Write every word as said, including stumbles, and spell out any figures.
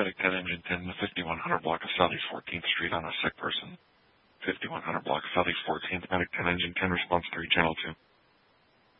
Medic ten, Engine ten, the fifty-one hundred block of Southeast fourteenth Street on a sick person. fifty-one hundred block of Southeast fourteenth, Medic ten, Engine ten, response three, Channel two.